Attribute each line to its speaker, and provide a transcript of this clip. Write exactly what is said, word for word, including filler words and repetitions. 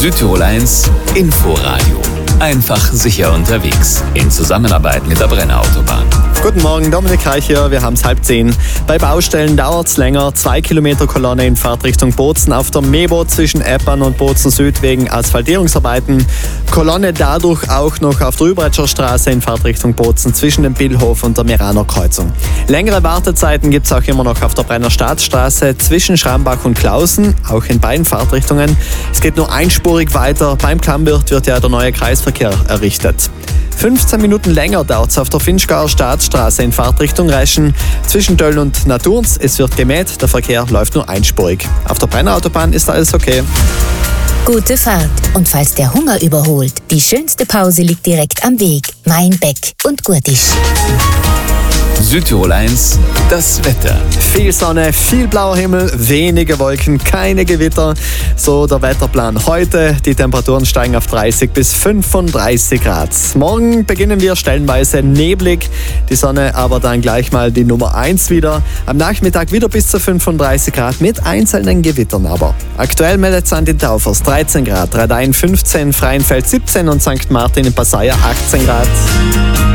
Speaker 1: Südtirol eins Inforadio. Einfach sicher unterwegs. In Zusammenarbeit mit der Brenner Autobahn.
Speaker 2: Guten Morgen, Dominik Reich hier. Wir haben es halb zehn. Bei Baustellen dauert es länger. Zwei Kilometer Kolonne in Fahrtrichtung Bozen auf der Mebo zwischen Eppern und Bozen Süd wegen Asphaltierungsarbeiten. Kolonne dadurch auch noch auf der Übretscher Straße in Fahrtrichtung Bozen zwischen dem Billhof und der Meraner Kreuzung. Längere Wartezeiten gibt es auch immer noch auf der Brenner Staatsstraße zwischen Schrambach und Klausen, auch in beiden Fahrtrichtungen. Es geht nur einspurig weiter. Beim Klammwirt wird ja der neue Kreisverkehr errichtet. fünfzehn Minuten länger dauert es auf der Finchgauer Staatsstraße in Fahrtrichtung Reschen zwischen Dölln und Naturns. Es wird gemäht, der Verkehr läuft nur einspurig. Auf der Brenner Autobahn ist alles okay.
Speaker 3: Gute Fahrt. Und falls der Hunger überholt, die schönste Pause liegt direkt am Weg. Mainbeck und Gurtisch.
Speaker 1: Südtirol eins, das Wetter.
Speaker 2: Viel Sonne, viel blauer Himmel, wenige Wolken, keine Gewitter. So der Wetterplan heute. Die Temperaturen steigen auf dreißig bis fünfunddreißig Grad. Morgen beginnen wir stellenweise neblig. Die Sonne aber dann gleich mal die Nummer eins wieder. Am Nachmittag wieder bis zu fünfunddreißig Grad mit einzelnen Gewittern aber. Aktuell meldet es an den Taufers dreizehn Grad, Radein fünfzehn, Freienfeld siebzehn und Sankt Martin in Passaia achtzehn Grad.